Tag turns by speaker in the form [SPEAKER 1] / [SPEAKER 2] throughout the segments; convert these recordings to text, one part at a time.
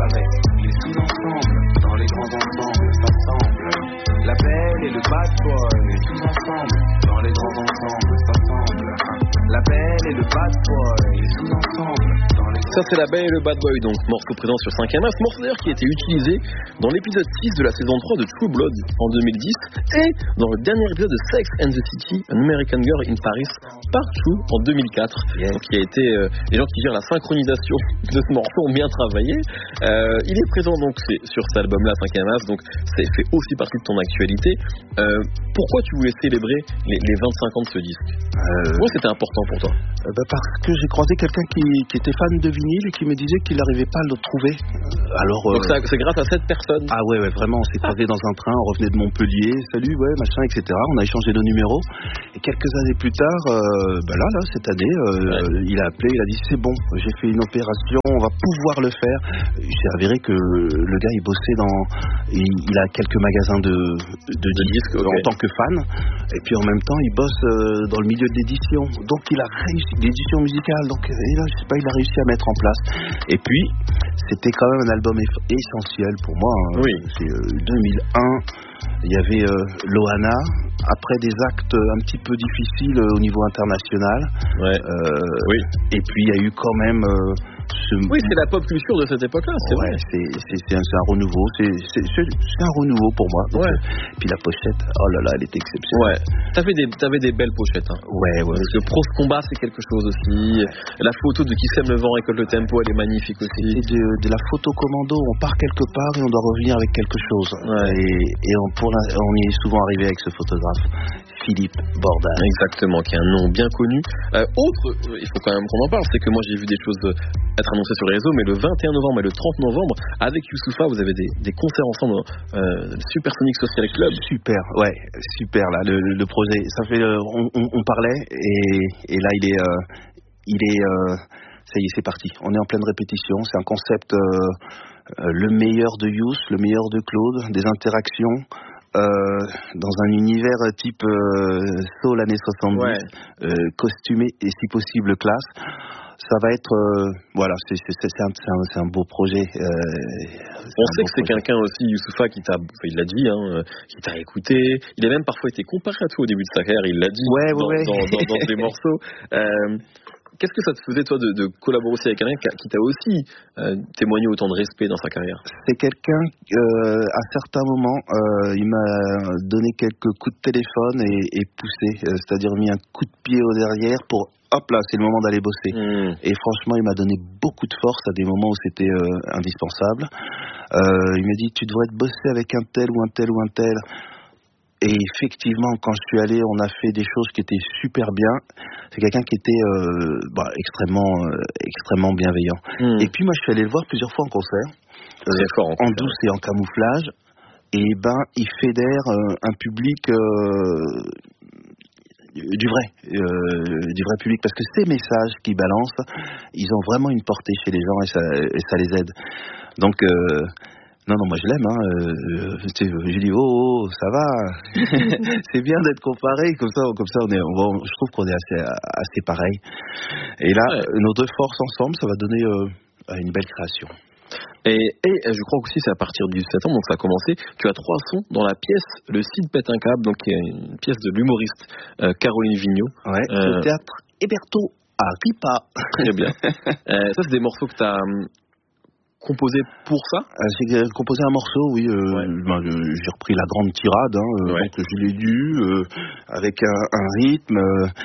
[SPEAKER 1] avec les sous-ensembles, dans les grands ensembles s'assemblent. La belle et le bad boy, tous ensemble, dans les grands ensembles s'assemblent. La belle et le bad boy, les sous-ensembles, dans les...
[SPEAKER 2] Ça c'est La Belle et le Bad Boy, donc morceau présent sur 5ème As, morceau d'ailleurs qui a été utilisé dans l'épisode 6 de la saison 3 de True Blood en 2010 et dans le dernier épisode de Sex and the City, An American Girl in Paris Part 2 en 2004. Donc qui a été, les gens qui gèrent la synchronisation de ce morceau ont bien travaillé. Il est présent donc sur cet album-là, 5ème As, donc ça fait aussi partie de ton actualité. Pourquoi tu voulais célébrer les 25 ans de ce disque? Pourquoi c'était important pour toi?
[SPEAKER 3] Parce que j'ai croisé quelqu'un qui était fan de vinyle et qui me disait qu'il n'arrivait pas à le trouver. Alors,
[SPEAKER 2] donc c'est grâce à cette personne?
[SPEAKER 3] Ah ouais, vraiment, on s'est croisé dans un train, on revenait de Montpellier, salut, ouais, machin, etc. On a échangé de numéros. Et quelques années plus tard, cette année, il a appelé, il a dit c'est bon, j'ai fait une opération, on va pouvoir le faire. J'ai avéré que le gars, il a quelques magasins de disques en tant que fan. Et puis en même temps, il bosse dans le milieu de l'édition. Donc il a réussi, l'édition musicale. Donc il a réussi à mettre en place. Et puis, c'était quand même un album essentiel pour moi.
[SPEAKER 2] Oui.
[SPEAKER 3] C'est 2001. Il y avait Loana. Après des actes un petit peu difficiles au niveau international.
[SPEAKER 2] Ouais. Oui.
[SPEAKER 3] Et puis il y a eu quand même...
[SPEAKER 2] Oui, c'est la pop culture de cette époque-là, c'est vrai.
[SPEAKER 3] C'est un renouveau, c'est un renouveau pour moi. Donc,
[SPEAKER 2] ouais.
[SPEAKER 3] Puis la pochette, oh là là, elle est exceptionnelle.
[SPEAKER 2] Ouais. T'avais des belles pochettes. Hein.
[SPEAKER 3] Ouais.
[SPEAKER 2] Parce que Pros Combat, c'est quelque chose aussi. La photo de Qui sème le vent récolte le tempo, elle est magnifique aussi.
[SPEAKER 3] C'est de la photo commando, on part quelque part et on doit revenir avec quelque chose.
[SPEAKER 2] Ouais.
[SPEAKER 3] Et on y est souvent arrivé avec ce photographe, Philippe Bordas.
[SPEAKER 2] Exactement, qui est un nom bien connu. Il faut quand même qu'on en parle, c'est que moi j'ai vu des choses être annoncées sur les réseaux, mais le 21 novembre et le 30 novembre, avec Youssoupha, vous avez des concerts ensemble, Supersonic Social Club.
[SPEAKER 3] Super là, le projet. Ça fait, on parlait et là il est ça y est, c'est parti. On est en pleine répétition. C'est un concept, le meilleur de Youss, le meilleur de Claude, des interactions. Dans un univers type soul années 70, costumé et si possible classe. Ça va être c'est un beau projet.
[SPEAKER 2] On sait que c'est quelqu'un aussi, Youssoupha, il l'a dit, qui t'a écouté. Il a même parfois été comparé à toi au début de sa carrière. Il l'a dit dans des morceaux. Qu'est-ce que ça te faisait, toi, de collaborer aussi avec quelqu'un qui t'a aussi témoigné autant de respect dans sa carrière?
[SPEAKER 3] C'est quelqu'un, à certains moments, il m'a donné quelques coups de téléphone et poussé, c'est-à-dire mis un coup de pied au derrière pour, hop là, c'est le moment d'aller bosser. Et franchement, il m'a donné beaucoup de force à des moments où c'était indispensable. Il m'a dit, tu devrais te bosser avec un tel ou un tel ou un tel. Et effectivement, quand je suis allé, on a fait des choses qui étaient super bien. C'est quelqu'un qui était extrêmement bienveillant. Et puis moi, je suis allé le voir plusieurs fois en concert, en douce et en camouflage. Et il fédère un public du vrai public, parce que ces messages qu'il balance, ils ont vraiment une portée chez les gens et ça les aide. Donc non, moi je l'aime, je dis ça va, c'est bien d'être comparé, comme ça je trouve qu'on est assez pareil. Et là, nos deux forces ensemble, ça va donner une belle création.
[SPEAKER 2] Et je crois aussi c'est à partir du 7 ans, donc ça a commencé. Tu as 3 sons dans la pièce Le Cid pète un câble, donc qui est une pièce de l'humoriste Caroline Vigneault.
[SPEAKER 3] Ouais, au théâtre Héberto à Ripa.
[SPEAKER 2] Très bien. Ça c'est des morceaux que tu as composé pour ça?
[SPEAKER 3] J'ai composé un morceau, oui. J'ai repris la grande tirade, donc je l'ai lu avec un rythme.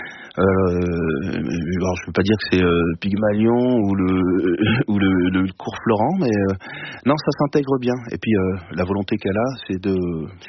[SPEAKER 3] Alors je peux pas dire que c'est Pygmalion ou le cours Florent, mais non, ça s'intègre bien. Et puis la volonté qu'elle a, c'est de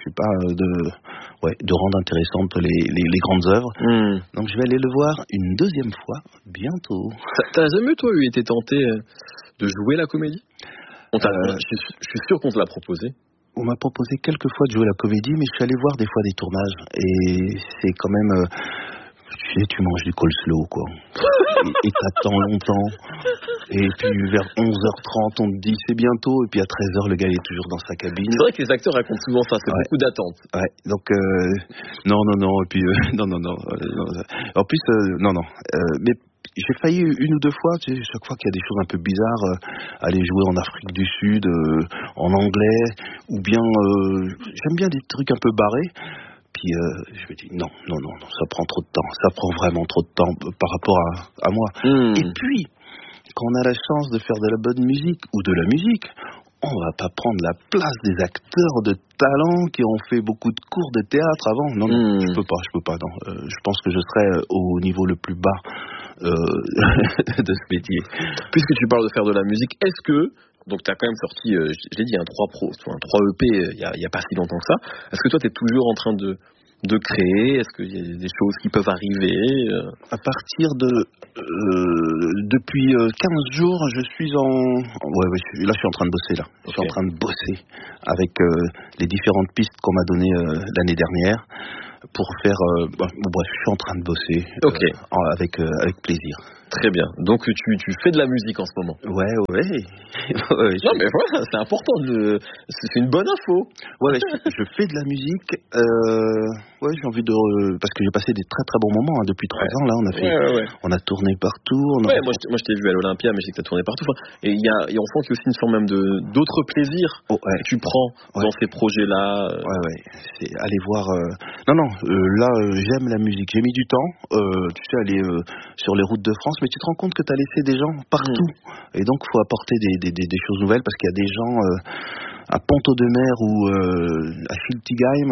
[SPEAKER 3] rendre intéressantes les grandes œuvres. Donc je vais aller le voir une deuxième fois bientôt.
[SPEAKER 2] T'as jamais toi été tenté de jouer la comédie? Je suis sûr qu'on te l'a proposé.
[SPEAKER 3] On m'a proposé quelques fois de jouer la comédie, mais je suis allé voir des fois des tournages. Et c'est quand même... tu manges du coleslaw, quoi. et t'attends longtemps. Et puis vers 11h30, on te dit c'est bientôt. Et puis à 13h, le gars est toujours dans sa cabine.
[SPEAKER 2] C'est vrai que les acteurs racontent souvent ça, c'est beaucoup d'attente.
[SPEAKER 3] Ouais, donc non. Et puis non. En plus, non. Mais j'ai failli une ou deux fois, tu sais, chaque fois qu'il y a des choses un peu bizarres, aller jouer en Afrique du Sud, en anglais, ou bien j'aime bien des trucs un peu barrés. Puis je me dis non, ça prend trop de temps, ça prend vraiment trop de temps par rapport à moi. Et puis, quand on a la chance de faire de la bonne musique ou de la musique, on va pas prendre la place des acteurs de talent qui ont fait beaucoup de cours de théâtre avant. Non, je peux pas. Non. Je pense que je serais au niveau le plus bas de ce métier.
[SPEAKER 2] Puisque tu parles de faire de la musique, est-ce que, donc tu as quand même sorti, je l'ai dit, un 3 EP il y a pas si longtemps que ça, est-ce que toi tu es toujours en train de créer? Est-ce qu'il y a des choses qui peuvent arriver?
[SPEAKER 3] À partir de depuis 15 jours, je suis là je suis en train de bosser là. Je suis en train de bosser avec les différentes pistes qu'on m'a données l'année dernière pour faire bref, je suis en train de bosser avec plaisir.
[SPEAKER 2] Très bien. Donc tu fais de la musique en ce moment.
[SPEAKER 3] Ouais.
[SPEAKER 2] Non mais voilà, c'est important. C'est une bonne info.
[SPEAKER 3] Ouais, je fais de la musique. J'ai envie de parce que j'ai passé des très très bons moments depuis 3 ans là. On a tourné partout. Moi
[SPEAKER 2] je t'ai vu à l'Olympia, mais je sais que t'as tourné partout. Et on sent qu'il y a aussi une forme même d'autres plaisirs que tu prends dans ces projets-là.
[SPEAKER 3] C'est aller voir. Là j'aime la musique. J'ai mis du temps. Tu sais, aller sur les routes de France. Mais tu te rends compte que tu as laissé des gens partout. Et donc, il faut apporter des choses nouvelles parce qu'il y a des gens à Pont-Audemer ou à Schiltigheim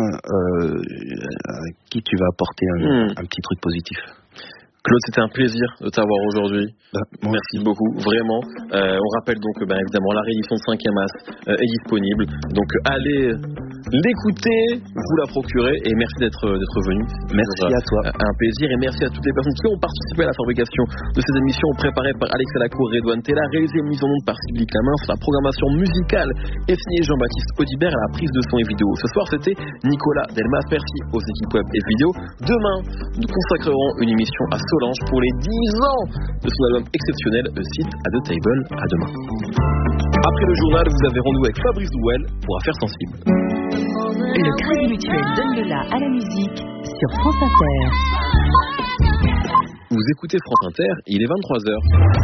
[SPEAKER 3] à qui tu vas apporter un petit truc positif.
[SPEAKER 2] Claude, c'était un plaisir de t'avoir aujourd'hui. Merci beaucoup, vraiment. On rappelle donc évidemment la réédition de 5e As est disponible. Donc allez l'écouter, vous la procurer et merci d'être venu.
[SPEAKER 3] Merci à toi.
[SPEAKER 2] Un plaisir et merci à toutes les personnes qui ont participé à la fabrication de ces émissions préparées par Alex Lacour et Redouane Tella, réalisées et mises en onde par Sylvie Clamins. La programmation musicale est signée Jean-Baptiste Audibert à la prise de son et vidéo. Ce soir, c'était Nicolas Delmas. Merci aux équipes web et vidéo. Demain, nous consacrerons une émission à Solange pour les 10 ans de son album exceptionnel Sit at the Table. À demain. Après le journal, vous avez rendez-vous avec Fabrice Douel pour Affaires sensibles.
[SPEAKER 4] Le Crédit Mutuel donne le la à la musique sur France Inter.
[SPEAKER 2] Vous écoutez France Inter, il est 23h.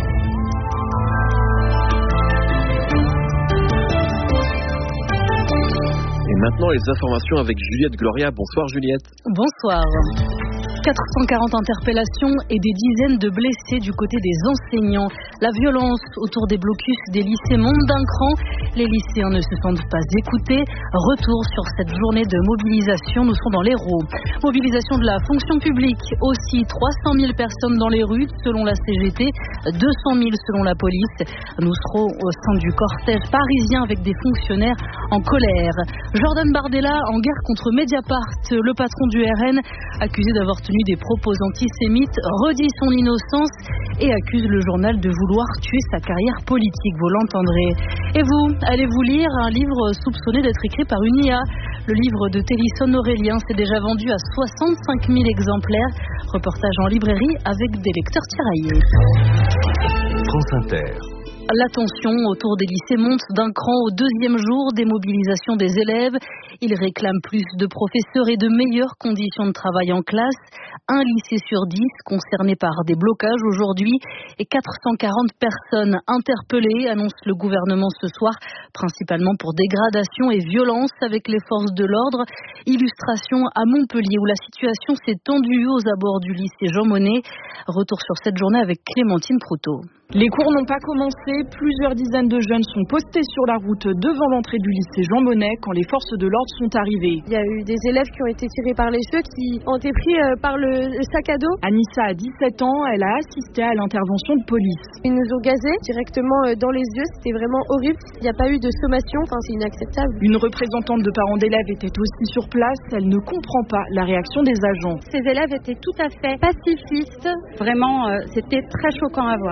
[SPEAKER 2] Et maintenant, les informations avec Juliette Gloria. Bonsoir Juliette.
[SPEAKER 5] Bonsoir. 440 interpellations et des dizaines de blessés du côté des enseignants. La violence autour des blocus des lycées monte d'un cran. Les lycéens ne se sentent pas écoutés. Retour sur cette journée de mobilisation. Nous serons dans l'Hérault. Mobilisation de la fonction publique. Aussi 300 000 personnes dans les rues selon la CGT, 200 000 selon la police. Nous serons au sein du cortège parisien avec des fonctionnaires en colère. Jordan Bardella en guerre contre Mediapart. Le patron du RN, accusé d'avoir tenu des propos antisémites, redit son innocence et accuse le journal de vouloir tuer sa carrière politique, vous l'entendrez. Et vous, allez-vous lire un livre soupçonné d'être écrit par une IA? Le livre de Télisson Aurélien s'est déjà vendu à 65 000 exemplaires. Reportage en librairie avec des lecteurs tiraillés.
[SPEAKER 6] France Inter.
[SPEAKER 5] La tension autour des lycées monte d'un cran au 2e jour des mobilisations des élèves. Ils réclament plus de professeurs et de meilleures conditions de travail en classe. Un lycée sur 10 concerné par des blocages aujourd'hui et 440 personnes interpellées, annonce le gouvernement ce soir, principalement pour dégradation et violence avec les forces de l'ordre. Illustration à Montpellier où la situation s'est tendue aux abords du lycée Jean Monnet. Retour sur cette journée avec Clémentine Proutot.
[SPEAKER 7] Les cours n'ont pas commencé, plusieurs dizaines de jeunes sont postés sur la route devant l'entrée du lycée Jean Monnet quand les forces de l'ordre sont arrivées.
[SPEAKER 8] Il y a eu des élèves qui ont été tirés par les cheveux, qui ont été pris par le sac à dos.
[SPEAKER 7] Anissa a 17 ans, elle a assisté à l'intervention de police.
[SPEAKER 8] Ils nous ont gazés directement dans les yeux, c'était vraiment horrible. Il n'y a pas eu de sommation, c'est inacceptable.
[SPEAKER 7] Une représentante de parents d'élèves était aussi sur place, elle ne comprend pas la réaction des agents.
[SPEAKER 8] Ces élèves étaient tout à fait pacifistes, vraiment c'était très choquant à voir.
[SPEAKER 7] Les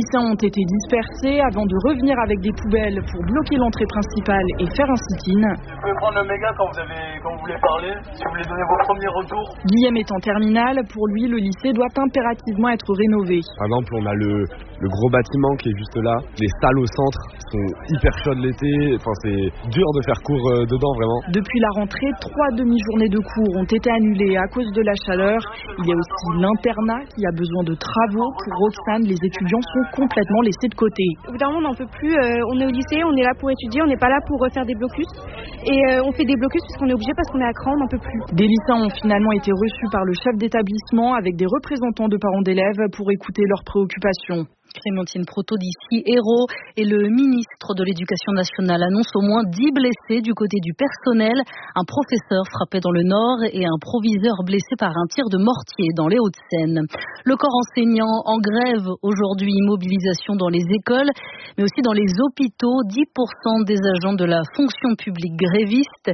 [SPEAKER 7] lycéens ont été dispersés avant de revenir avec des poubelles pour bloquer l'entrée principale et faire un sit-in.
[SPEAKER 9] Vous pouvez prendre le méga quand vous voulez parler, si vous voulez donner vos premiers retours.
[SPEAKER 7] Guillaume est en terminale. Pour lui, le lycée doit impérativement être rénové.
[SPEAKER 10] Par exemple, on a le gros bâtiment qui est juste là. Les salles au centre sont hyper chaudes l'été. Enfin, c'est dur de faire cours dedans, vraiment.
[SPEAKER 7] Depuis la rentrée, 3 demi-journées de cours ont été annulées à cause de la chaleur. Il y a aussi l'internat qui a besoin de travaux. Pour Roxane, les étudiants sont complètement laissés de côté.
[SPEAKER 8] Au bout d'un moment, on n'en peut plus. On est au lycée, on est là pour étudier, on n'est pas là pour refaire des blocus. Et on fait des blocus parce qu'on est obligé, parce qu'on est à cran, on n'en peut plus.
[SPEAKER 7] Des lycéens ont finalement été reçus par le chef d'établissement avec des représentants de parents d'élèves pour écouter leurs préoccupations.
[SPEAKER 5] Clémentine Proto d'ici Hérault et le ministre de l'Éducation nationale annonce au moins 10 blessés du côté du personnel. Un professeur frappé dans le Nord et un proviseur blessé par un tir de mortier dans les Hauts-de-Seine. Le corps enseignant en grève aujourd'hui, mobilisation dans les écoles, mais aussi dans les hôpitaux. 10% des agents de la fonction publique grévistes,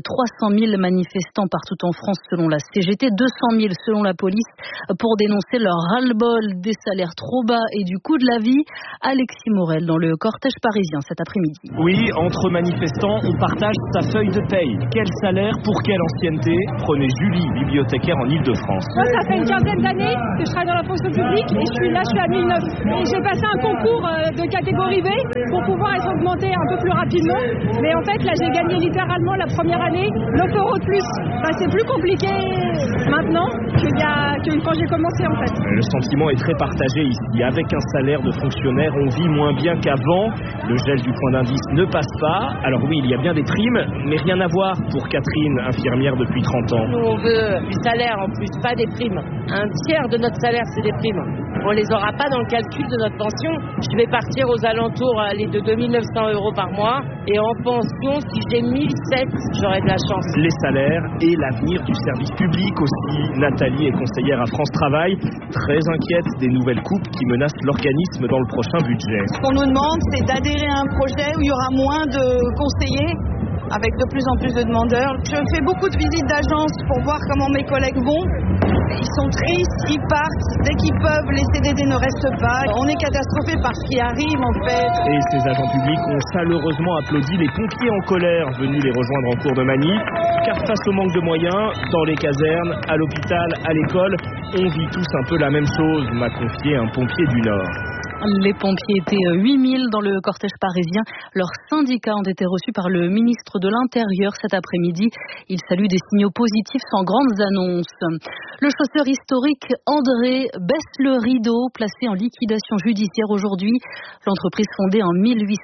[SPEAKER 5] 300 000 manifestants partout en France selon la CGT, 200 000 selon la police pour dénoncer leur ras-le-bol des salaires trop bas et du coût de la vie. Alexis Morel dans le cortège parisien cet après-midi.
[SPEAKER 11] Oui, entre manifestants, on partage sa feuille de paye. Quel salaire pour quelle ancienneté? Prenez Julie, bibliothécaire en Ile-de-France.
[SPEAKER 12] Moi, ça fait une quinzaine d'années que je travaille dans la fonction publique et je suis à 1009. Et j'ai passé un concours de catégorie B pour pouvoir être augmenté un peu plus rapidement. Mais en fait, là, j'ai gagné littéralement la première année 9 € de plus. Enfin, c'est plus compliqué maintenant que quand j'ai commencé en fait.
[SPEAKER 11] Le sentiment est très partagé ici. Avec un salaire de fonctionnaire, on vit moins bien qu'avant. Le gel du point d'indice ne passe pas. Alors oui, il y a bien des primes, mais rien à voir pour Catherine, infirmière depuis 30 ans.
[SPEAKER 13] Nous, on veut du salaire en plus, pas des primes. Un tiers de notre salaire, c'est des primes. On les aura pas dans le calcul de notre pension. Je vais partir aux alentours de 2 900 € par mois. Et en pension, si j'ai 1 700, j'aurai de la chance.
[SPEAKER 11] Les salaires et l'avenir du service public aussi. Nathalie est conseillère à France Travail, très inquiète des nouvelles coupes qui menacent l'organisme dans le prochain budget.
[SPEAKER 14] Ce qu'on nous demande, c'est d'adhérer à un projet où il y aura moins de conseillers, avec de plus en plus de demandeurs. Je fais beaucoup de visites d'agence pour voir comment mes collègues vont. Ils sont tristes, ils partent. Dès qu'ils peuvent, les CDD ne restent pas. On est catastrophés par ce qui arrive en fait.
[SPEAKER 11] Et ces agents publics ont chaleureusement applaudi les pompiers en colère venus les rejoindre en cours de manif. Car face au manque de moyens, dans les casernes, à l'hôpital, à l'école, on vit tous un peu la même chose, m'a confié un pompier du Nord.
[SPEAKER 5] Les pompiers étaient 8000 dans le cortège parisien. Leurs syndicats ont été reçus par le ministre de l'Intérieur cet après-midi. Il salue des signaux positifs sans grandes annonces. Le chausseur historique André baisse le rideau, placé en liquidation judiciaire aujourd'hui. L'entreprise fondée en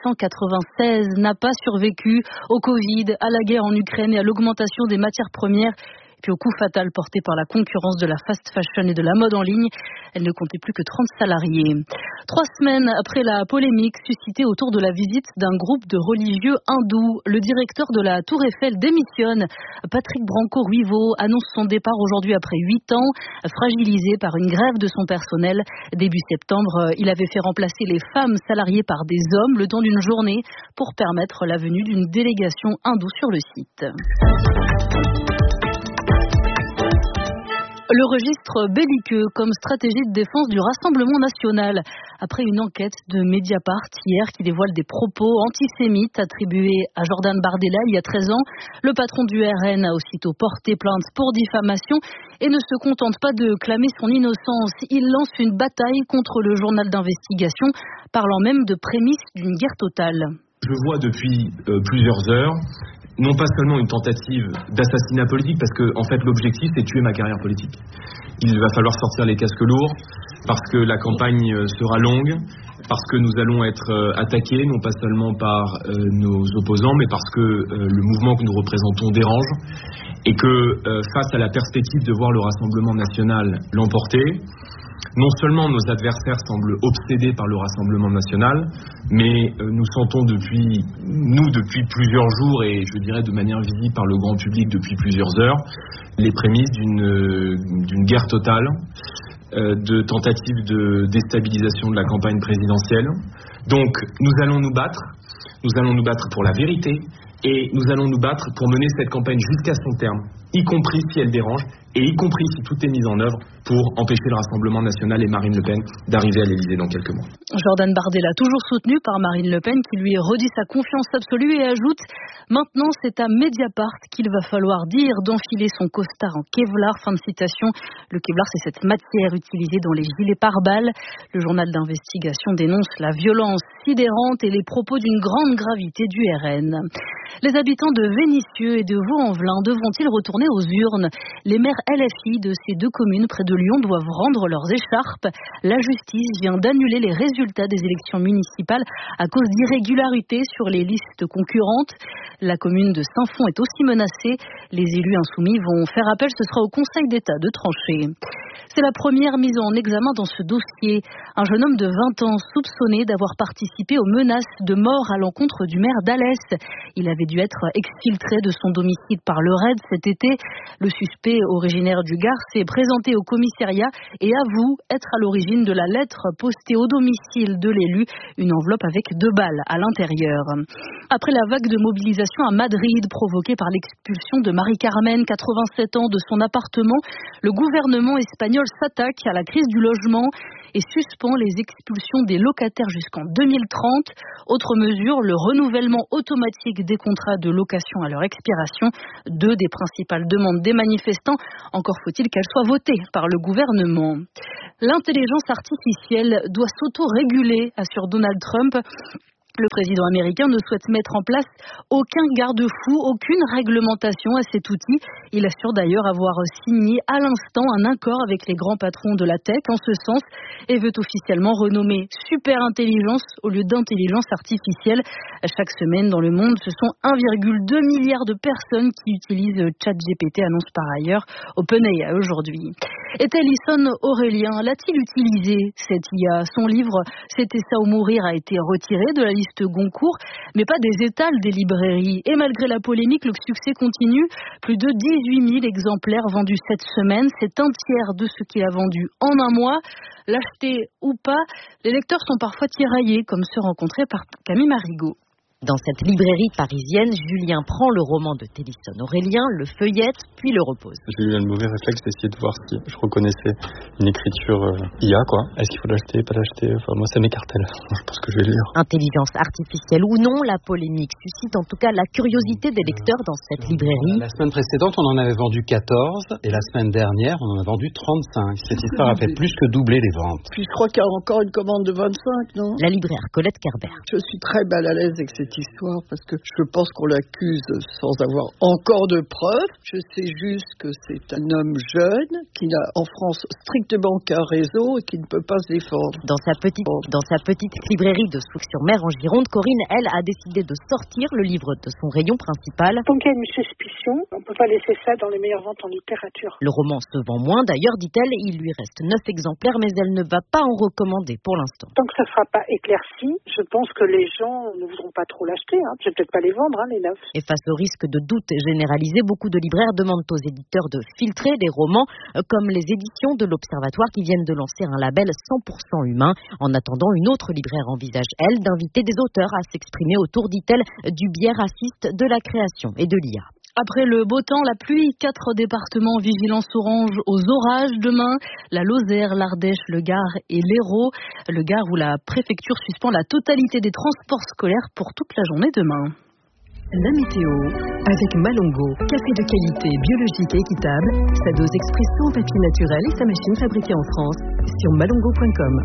[SPEAKER 5] 1896 n'a pas survécu au Covid, à la guerre en Ukraine et à l'augmentation des matières premières. Puis au coup fatal porté par la concurrence de la fast fashion et de la mode en ligne. Elle ne comptait plus que 30 salariés. 3 semaines après la polémique suscitée autour de la visite d'un groupe de religieux hindous, le directeur de la Tour Eiffel démissionne. Patrick Branco-Ruivo annonce son départ aujourd'hui après 8 ans, fragilisé par une grève de son personnel. Début septembre, il avait fait remplacer les femmes salariées par des hommes le temps d'une journée pour permettre la venue d'une délégation hindoue sur le site. Le registre belliqueux comme stratégie de défense du Rassemblement national. Après une enquête de Mediapart hier qui dévoile des propos antisémites attribués à Jordan Bardella il y a 13 ans, le patron du RN a aussitôt porté plainte pour diffamation et ne se contente pas de clamer son innocence. Il lance une bataille contre le journal d'investigation, parlant même de prémices d'une guerre totale.
[SPEAKER 15] Je vois depuis plusieurs heures non pas seulement une tentative d'assassinat politique, parce que en fait l'objectif c'est tuer ma carrière politique. Il va falloir sortir les casques lourds, parce que la campagne sera longue, parce que nous allons être attaqués, non pas seulement par nos opposants, mais parce que le mouvement que nous représentons dérange, et que face à la perspective de voir le Rassemblement national l'emporter, non seulement nos adversaires semblent obsédés par le Rassemblement national, mais nous sentons depuis plusieurs jours, et je dirais de manière visible par le grand public depuis plusieurs heures, les prémices d'une guerre totale, de tentatives de déstabilisation de la campagne présidentielle. Donc nous allons nous battre pour la vérité, et nous allons nous battre pour mener cette campagne jusqu'à son terme. y compris si elle dérange, et y compris si tout est mis en œuvre pour empêcher le Rassemblement national et Marine Le Pen d'arriver à l'Élysée dans quelques mois.
[SPEAKER 5] Jordan Bardella, toujours soutenu par Marine Le Pen, qui lui redit sa confiance absolue et ajoute « Maintenant, c'est à Mediapart qu'il va falloir dire d'enfiler son costard en Kevlar ». Fin de citation. Le Kevlar, c'est cette matière utilisée dans les gilets pare-balles. Le journal d'investigation dénonce la violence sidérante et les propos d'une grande gravité du RN. Les habitants de Vénissieux et de Vaux-en-Velin devront-ils retourner aux urnes ? Les maires LFI de ces deux communes près de Lyon doivent rendre leurs écharpes. La justice vient d'annuler les résultats des élections municipales à cause d'irrégularités sur les listes concurrentes. La commune de Saint-Fond est aussi menacée. Les élus insoumis vont faire appel, ce sera au Conseil d'État de trancher. C'est la première mise en examen dans ce dossier. Un jeune homme de 20 ans soupçonné d'avoir participé aux menaces de mort à l'encontre du maire d'Alès. Il avait dû être exfiltré de son domicile par le RAID cet été. Le suspect originaire du Gard s'est présenté au commissariat et avoue être à l'origine de la lettre postée au domicile de l'élu, une enveloppe avec 2 balles à l'intérieur. Après la vague de mobilisation à Madrid provoquée par l'expulsion de Marie-Carmen, 87 ans, de son appartement, le gouvernement espagnol s'attaque à la crise du logement et suspend les expulsions des locataires jusqu'en 2030. Autre mesure, le renouvellement automatique des contrats de location à leur expiration, 2 des principales demandes des manifestants. Encore faut-il qu'elles soient votées par le gouvernement. L'intelligence artificielle doit s'auto-réguler, assure Donald Trump. Le président américain ne souhaite mettre en place aucun garde-fou, aucune réglementation à cet outil. Il assure d'ailleurs avoir signé à l'instant un accord avec les grands patrons de la tech en ce sens et veut officiellement renommer superintelligence au lieu d'intelligence artificielle. Chaque semaine dans le monde, ce sont 1,2 milliard de personnes qui utilisent ChatGPT, annonce par ailleurs OpenAI aujourd'hui. Et Tennyson Aurélien l'a-t-il utilisé, cette IA ? Son livre « C'était ça ou mourir » a été retiré de la liste Goncourt, mais pas des étals des librairies. Et malgré la polémique, le succès continue. Plus de 18 000 exemplaires vendus cette semaine. C'est un tiers de ce qu'il a vendu en un mois. L'acheter ou pas, les lecteurs sont parfois tiraillés, comme ceux rencontrés par Camille Marigot.
[SPEAKER 16] Dans cette librairie parisienne, Julien prend le roman de Tennyson Aurélien, le feuillette, puis le repose.
[SPEAKER 17] J'ai eu un mauvais réflexe d'essayer de voir si je reconnaissais une écriture IA, quoi. Est-ce qu'il faut l'acheter, pas l'acheter ? Enfin, moi, ça m'écartèle. Je pense que je vais le lire.
[SPEAKER 16] Intelligence artificielle ou non, la polémique suscite en tout cas la curiosité des lecteurs dans cette librairie.
[SPEAKER 18] La semaine précédente, on en avait vendu 14 et la semaine dernière, on en a vendu 35. Cette histoire a fait plus que doubler les ventes.
[SPEAKER 19] Puis je crois qu'il y a encore une commande de 25, non ?
[SPEAKER 16] La libraire Colette Kerber.
[SPEAKER 19] Je suis très mal à l'aise avec cette histoire parce que je pense qu'on l'accuse sans avoir encore de preuves. Je sais juste que c'est un homme jeune qui n'a en France strictement qu'un réseau et qui ne peut pas se défendre.
[SPEAKER 16] Dans sa petite librairie de Soultz-sur-Mer en Gironde, Corinne, elle, a décidé de sortir le livre de son rayon principal.
[SPEAKER 20] Donc il y a une suspicion, on ne peut pas laisser ça dans les meilleures ventes en littérature.
[SPEAKER 16] Le roman se vend moins, d'ailleurs, dit-elle, il lui reste 9 exemplaires, mais elle ne va pas en recommander pour l'instant.
[SPEAKER 20] Tant que ça ne sera pas éclairci, je pense que les gens ne voudront pas trop l'acheter. Je vais peut-être pas les vendre, les neufs.
[SPEAKER 16] Et face au risque de doute généralisé, beaucoup de libraires demandent aux éditeurs de filtrer les romans, comme les éditions de l'Observatoire qui viennent de lancer un label 100% humain. En attendant, une autre libraire envisage, elle, d'inviter des auteurs à s'exprimer autour, dit-elle, du biais raciste de la création et de l'IA.
[SPEAKER 5] Après le beau temps, la pluie, 4 départements en vigilance orange aux orages demain. La Lozère, l'Ardèche, le Gard et l'Hérault. Le Gard où la préfecture suspend la totalité des transports scolaires pour toute la journée demain.
[SPEAKER 4] La météo avec Malongo, café de qualité biologique et équitable, sa dose expresso en papier naturel et sa machine fabriquée en France sur malongo.com.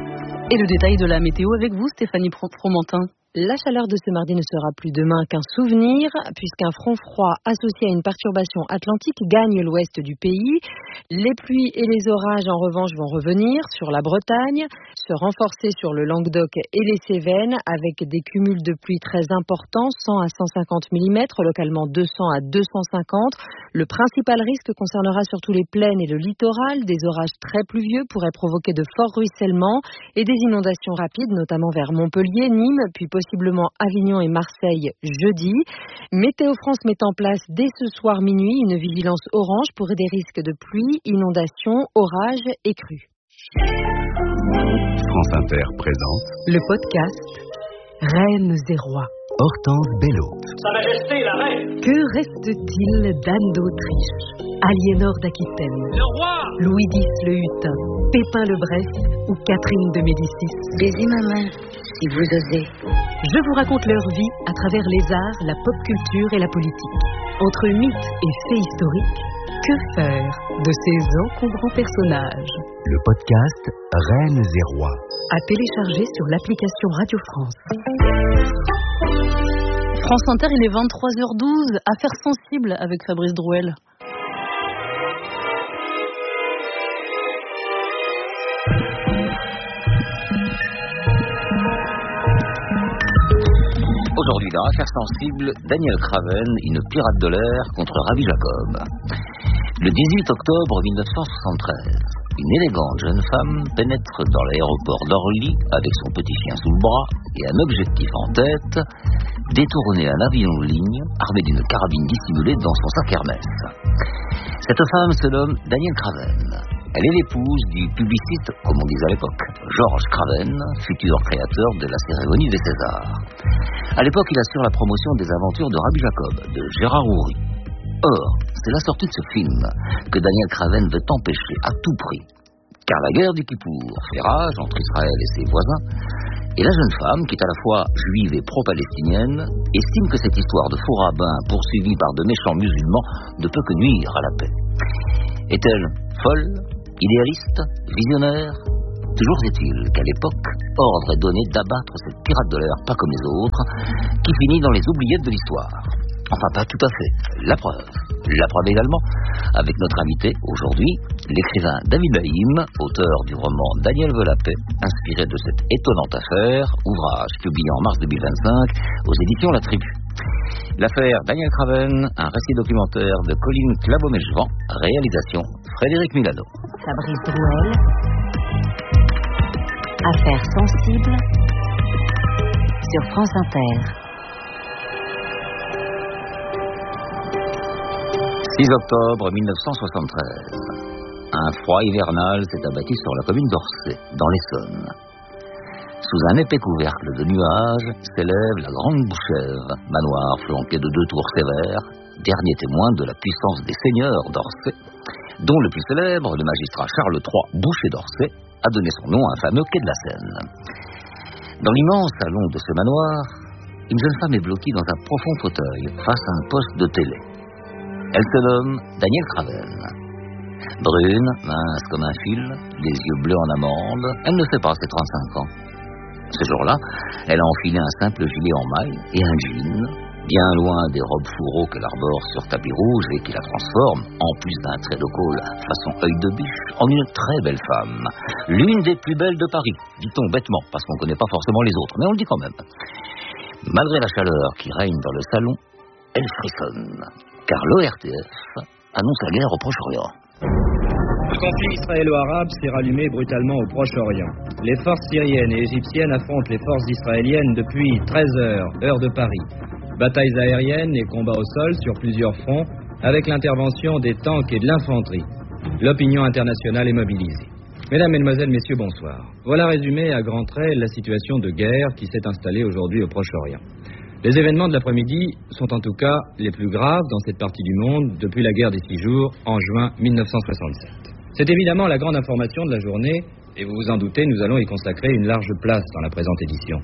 [SPEAKER 5] Et le détail de la météo avec vous, Stéphanie Fromentin.
[SPEAKER 21] La chaleur de ce mardi ne sera plus demain qu'un souvenir, puisqu'un front froid associé à une perturbation atlantique gagne l'ouest du pays. Les pluies et les orages, en revanche, vont revenir sur la Bretagne, se renforcer sur le Languedoc et les Cévennes, avec des cumuls de pluie très importants, 100 à 150 mm, localement 200 à 250. Le principal risque concernera surtout les plaines et le littoral. Des orages très pluvieux pourraient provoquer de forts ruissellements et des inondations rapides, notamment vers Montpellier, Nîmes, puis possiblement Avignon et Marseille jeudi. Météo France met en place dès ce soir minuit une vigilance orange pour des risques de pluie, inondations, orages et crues.
[SPEAKER 6] France Inter présente
[SPEAKER 4] le podcast Reines et rois.
[SPEAKER 6] Hortense Bello.
[SPEAKER 1] Sa Majesté, la reine.
[SPEAKER 4] Que reste-t-il d'Anne d'Autriche, Aliénor d'Aquitaine,
[SPEAKER 1] Le roi.
[SPEAKER 4] Louis X le Hutin, Pépin le Bref ou Catherine de Médicis?
[SPEAKER 22] Baisez ma main, si vous osez.
[SPEAKER 4] Je vous raconte leur vie à travers les arts, la pop culture et la politique. Entre mythes et faits historiques, que faire de ces encombrants personnages?
[SPEAKER 6] Le podcast Reines et Rois.
[SPEAKER 4] À télécharger sur l'application Radio France.
[SPEAKER 5] France Inter, il est 23h12. Affaire sensible avec Fabrice Drouel.
[SPEAKER 23] Aujourd'hui, dans Affaires sensibles, Danielle Craven, une pirate de l'air contre Rabbi Jacob. Le 18 octobre 1973, une élégante jeune femme pénètre dans l'aéroport d'Orly avec son petit chien sous le bras et un objectif en tête, détourner un avion de ligne armé d'une carabine dissimulée dans son sac Hermès. Cette femme se nomme Danielle Craven. Elle est l'épouse du publiciste, comme on disait à l'époque, Georges Craven, futur créateur de la cérémonie des Césars. À l'époque, il assure la promotion des aventures de Rabbi Jacob, de Gérard Houry. Or, c'est la sortie de ce film que Danielle Craven veut empêcher à tout prix. Car la guerre du Kippour fait rage entre Israël et ses voisins, et la jeune femme, qui est à la fois juive et pro-palestinienne, estime que cette histoire de faux rabbins poursuivis par de méchants musulmans ne peut que nuire à la paix. Est-elle folle, idéaliste, visionnaire? Toujours est-il qu'à l'époque, ordre est donné d'abattre cette pirate de l'air pas comme les autres, qui finit dans les oubliettes de l'histoire. Enfin, pas tout à fait. La preuve également, avec notre invité aujourd'hui, l'écrivain David Haïm, auteur du roman Daniel veut la paix, inspiré de cette étonnante affaire, ouvrage publié en mars 2025 aux éditions La Tribu. L'affaire Danielle Craven, un récit documentaire de Colline Claveau-Melchevant, réalisation Frédéric Milano.
[SPEAKER 16] Fabrice Drouel. Affaires sensibles sur France Inter.
[SPEAKER 23] 6 octobre 1973. Un froid hivernal s'est abattu sur la commune d'Orsay, dans l'Essonne. Sous un épais couvercle de nuages s'élève la Grande Bouchève, manoir flanqué de 2 tours sévères, dernier témoin de la puissance des seigneurs d'Orsay, dont le plus célèbre, le magistrat Charles III, boucher d'Orsay, a donné son nom à un fameux quai de la Seine. Dans l'immense salon de ce manoir, une jeune femme est bloquée dans un profond fauteuil face à un poste de télé. Elle se nomme Danielle Craven. Brune, mince comme un fil, les yeux bleus en amande, elle ne fait pas ses 35 ans. Ce jour-là, elle a enfilé un simple gilet en maille et un jean, bien loin des robes fourreaux qu'elle arbore sur tapis rouge et qui la transforment, en plus d'un trait de col façon œil de biche, en une très belle femme. L'une des plus belles de Paris, dit-on bêtement, parce qu'on ne connaît pas forcément les autres, mais on le dit quand même. Malgré la chaleur qui règne dans le salon, elle frissonne, car l'ORTF annonce la guerre au Proche-Orient.
[SPEAKER 24] Le conflit israélo-arabe s'est rallumé brutalement au Proche-Orient. Les forces syriennes et égyptiennes affrontent les forces israéliennes depuis 13 heures, heure de Paris. Batailles aériennes et combats au sol sur plusieurs fronts, avec l'intervention des tanks et de l'infanterie. L'opinion internationale est mobilisée. Mesdames, Mesdemoiselles, Messieurs, bonsoir. Voilà résumé à grands traits la situation de guerre qui s'est installée aujourd'hui au Proche-Orient. Les événements de l'après-midi sont en tout cas les plus graves dans cette partie du monde depuis la guerre des 6 jours en juin 1967. C'est évidemment la grande information de la journée et vous vous en doutez, nous allons y consacrer une large place dans la présente édition.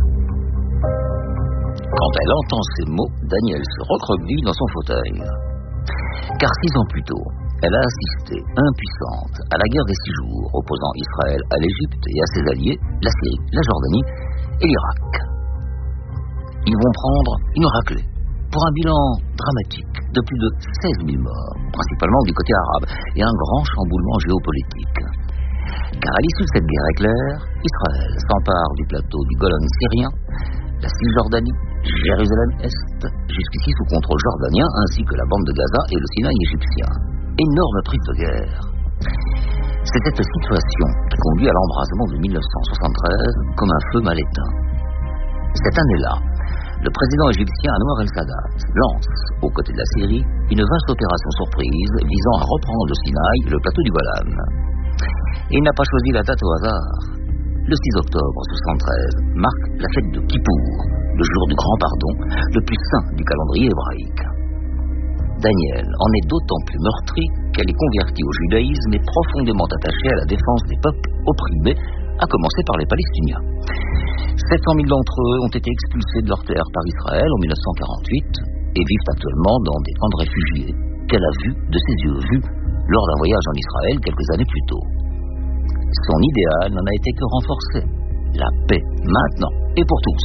[SPEAKER 23] Quand elle entend ces mots, Danielle se recroqueville dans son fauteuil. Car 6 ans plus tôt, elle a assisté, impuissante, à la guerre des 6 jours opposant Israël à l'Égypte et à ses alliés, la Syrie, la Jordanie et l'Irak. Ils vont prendre une raclée pour un bilan dramatique de plus de 16 000 morts, principalement du côté arabe, et un grand chamboulement géopolitique. Car à l'issue de cette guerre éclair, Israël s'empare du plateau du Golan syrien, la Cisjordanie, Jérusalem-Est, jusqu'ici sous contrôle jordanien, ainsi que la bande de Gaza et le Sinaï égyptien. Énorme prise de guerre. C'est cette situation qui conduit à l'embrasement de 1973 comme un feu mal éteint. Cette année-là, le président égyptien Anwar el-Sadat lance, aux côtés de la Syrie, une vaste opération surprise visant à reprendre le Sinaï et le plateau du Golan. Et il n'a pas choisi la date au hasard. Le 6 octobre 1973 marque la fête de Kippour, le jour du grand pardon, le plus saint du calendrier hébraïque. Daniel en est d'autant plus meurtrie qu'elle est convertie au judaïsme et profondément attachée à la défense des peuples opprimés, à commencer par les Palestiniens. 700 000 d'entre eux ont été expulsés de leur terre par Israël en 1948 et vivent actuellement dans des camps de réfugiés qu'elle a vus, de ses yeux vus, lors d'un voyage en Israël quelques années plus tôt. Son idéal n'en a été que renforcé. La paix, maintenant et pour tous.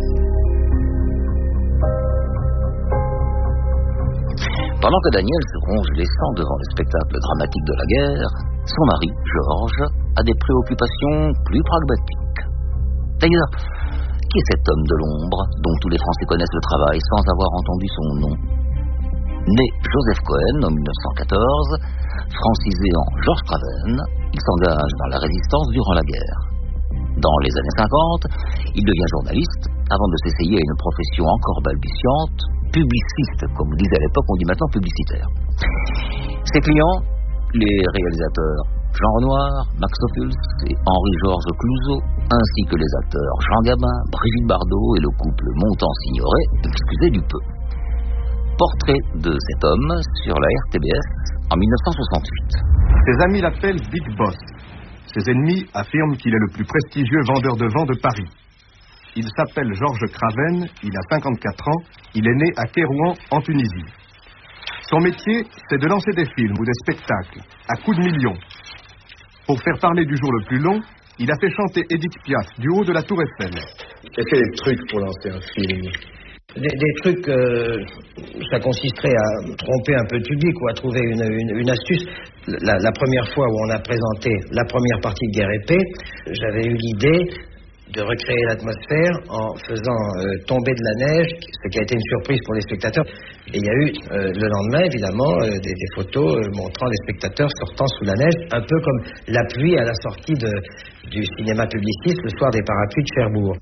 [SPEAKER 23] Pendant que Daniel se ronge les sangs devant le spectacle dramatique de la guerre, son mari, Georges, a des préoccupations plus pragmatiques. D'ailleurs, qui est cet homme de l'ombre dont tous les Français connaissent le travail sans avoir entendu son nom? Né Joseph Cohen en 1914, francisé en Georges Craven, il s'engage dans la résistance durant la guerre. Dans les années 50, il devient journaliste avant de s'essayer à une profession encore balbutiante, publiciste, comme on disait à l'époque, on dit maintenant publicitaire. Ses clients, les réalisateurs Jean Renoir, Max Ophuls et Henri-Georges Clouzot, ainsi que les acteurs Jean Gabin, Brigitte Bardot et le couple Montand-Signoret, excusez du peu. Portrait de cet homme sur la RTBS en 1968.
[SPEAKER 2] Ses amis l'appellent Big Boss. Ses ennemis affirment qu'il est le plus prestigieux vendeur de vin de Paris. Il s'appelle Georges Craven, il a 54 ans, il est né à Kérouan, en Tunisie. Son métier, c'est de lancer des films ou des spectacles, à coups de millions. Pour faire parler du jour le plus long, il a fait chanter Edith Piaf du haut de la Tour Eiffel.
[SPEAKER 3] Quels sont les trucs pour lancer un film ? Des trucs, ça consisterait à tromper un peu le public ou à trouver une astuce. La première fois où on a présenté la première partie de Guerre et Paix, j'avais eu l'idée de recréer l'atmosphère en faisant tomber de la neige, ce qui a été une surprise pour les spectateurs. Et il y a eu le lendemain, évidemment, des photos montrant les spectateurs sortant sous la neige, un peu comme la pluie à la sortie du cinéma publiciste le soir des parapluies de Cherbourg.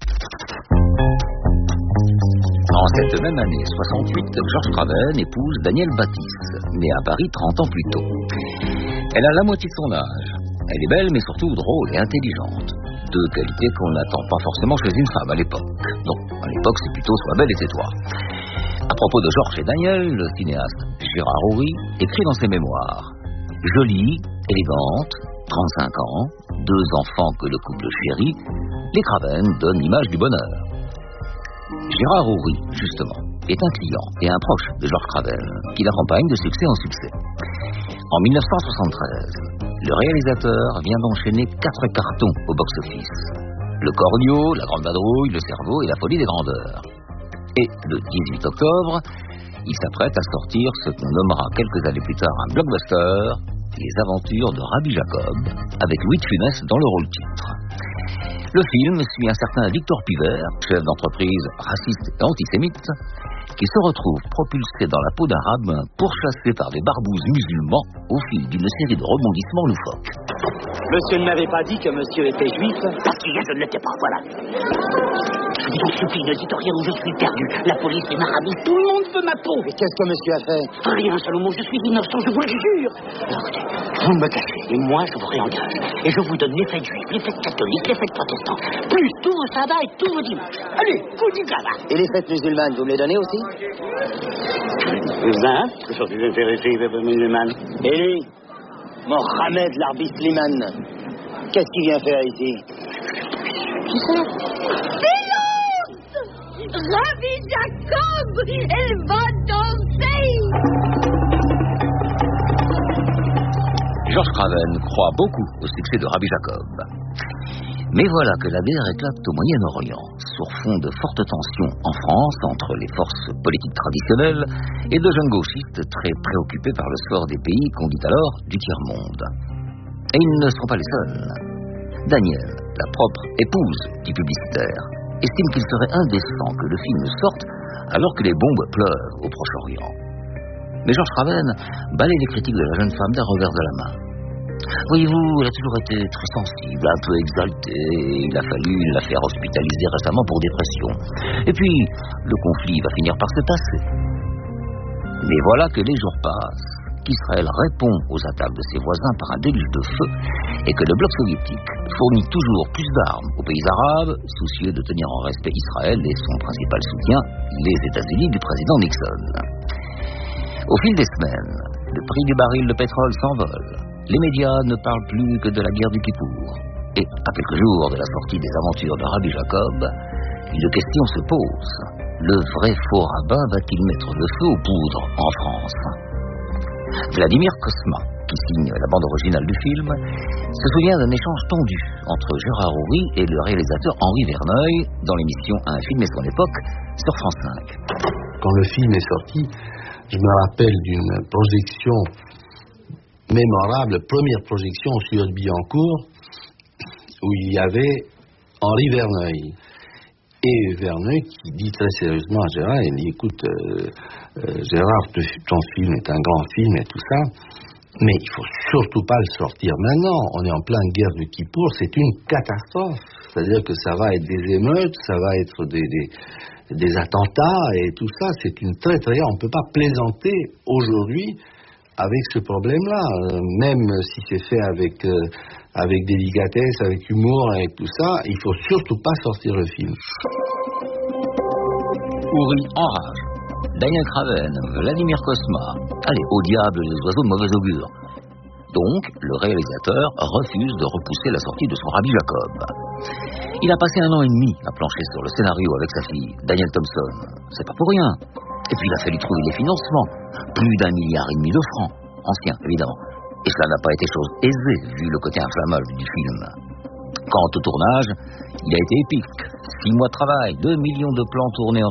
[SPEAKER 23] En cette même année 68, Georges Craven épouse Daniel Baptiste, née à Paris 30 ans plus tôt. Elle a la moitié de son âge. Elle est belle, mais surtout drôle et intelligente. Deux qualités qu'on n'attend pas forcément chez une femme à l'époque. Non, à l'époque, c'est plutôt sois belle et tais-toi. À propos de Georges et Daniel, le cinéaste Gérard Houry écrit dans ses mémoires: jolie, élégante, 35 ans, 2 enfants que le couple chérit, les Craven donnent l'image du bonheur. Gérard Houry, justement, est un client et un proche de Georges Craven, qui l'accompagne de succès en succès. En 1973, le réalisateur vient d'enchaîner 4 cartons au box-office. Le Cornio, La Grande Vadrouille, Le Cerveau et La Folie des Grandeurs. Et le 18 octobre, il s'apprête à sortir ce qu'on nommera quelques années plus tard un blockbuster, Les Aventures de Rabbi Jacob, avec Louis de Funès dans le rôle titre. Le film suit un certain Victor Pivert, chef d'entreprise raciste et antisémite, qui se retrouve propulsé dans la peau d'un rabbin pourchassé par des barbouzes musulmans au fil d'une série de rebondissements loufoques.
[SPEAKER 1] Monsieur ne m'avait pas dit que monsieur était juif?
[SPEAKER 22] Parce qu'hier je ne l'étais pas, voilà. Je vous en supplie, ne dites rien ou je suis perdu. La police est marabouts, tout le monde veut ma peau.
[SPEAKER 1] Et qu'est-ce que monsieur a fait?
[SPEAKER 22] Rien, Salomon, je suis innocent, je vous le jure. Écoutez, vous me cachez, et moi je vous réengage. Et je vous donne les fêtes juifs, les fêtes catholiques, les fêtes protestants, plus tous vos sabbats et tous vos dimanches. Allez, vous dites là-bas.
[SPEAKER 1] Et les fêtes musulmanes, vous me les donnez aussi? Cousin, je suis intéressé par les musulmanes. Et lui, Mohamed Larbi Slimane, qu'est-ce qu'il vient faire ici?
[SPEAKER 22] Rabbi Jacob, elle va danser.
[SPEAKER 23] Georges Craven croit beaucoup au succès de Rabbi Jacob. Mais voilà que la guerre éclate au Moyen-Orient, sur fond de fortes tensions en France entre les forces politiques traditionnelles et de jeunes gauchistes très préoccupés par le sort des pays qu'on dit alors du tiers-monde. Et ils ne sont pas les seuls. Daniel, la propre épouse du publicitaire, estime qu'il serait indécent que le film sorte alors que les bombes pleuvent au Proche-Orient. Mais Georges Craven balaye les critiques de la jeune femme d'un revers de la main. Voyez-vous, elle a toujours été très sensible, un peu exaltée, et il a fallu la faire hospitaliser récemment pour dépression. Et puis, le conflit va finir par se tasser. Mais voilà que les jours passent, qu'Israël répond aux attaques de ses voisins par un déluge de feu et que le bloc soviétique fournit toujours plus d'armes aux pays arabes, soucieux de tenir en respect Israël et son principal soutien, les États-Unis du président Nixon. Au fil des semaines, le prix du baril de pétrole s'envole. Les médias ne parlent plus que de la guerre du Kippour. Et à quelques jours de la sortie des aventures de Rabbi Jacob, une question se pose. Le vrai faux rabbin va-t-il mettre le feu aux poudres en France? Vladimir Kosma, qui signe la bande originale du film, se souvient d'un échange tendu entre Gérard Houry et le réalisateur Henri Verneuil dans l'émission Un film et son époque sur France 5.
[SPEAKER 7] Quand le film est sorti, je me rappelle d'une projection mémorable, première projection sur Billancourt, où il y avait Henri Verneuil. Et Verneuil qui dit très sérieusement à Gérard, il dit, écoute, Gérard, ton film est un grand film et tout ça, mais il faut surtout pas le sortir maintenant. On est en pleine guerre de Kippour, c'est une catastrophe. C'est-à-dire que ça va être des émeutes, ça va être des attentats et tout ça. C'est une très très... On ne peut pas plaisanter aujourd'hui avec ce problème-là. Même si c'est fait avec délicatesse, avec humour, avec tout ça, il faut surtout pas sortir le film.
[SPEAKER 23] Houry enrage. Daniel Craven, Vladimir Kosma. Allez, au diable les oiseaux de mauvais augure. Donc, le réalisateur refuse de repousser la sortie de son Rabbi Jacob. Il a passé 1 an et demi à plancher sur le scénario avec sa fille, Danielle Thompson. C'est pas pour rien. Et puis il a fallu trouver des financements. Plus d'1,5 milliard de francs. Anciens, évidemment. Et cela n'a pas été chose aisée, vu le côté inflammable du film. Quant au tournage, il a été épique. 6 mois de travail, 2 millions de plans tournés en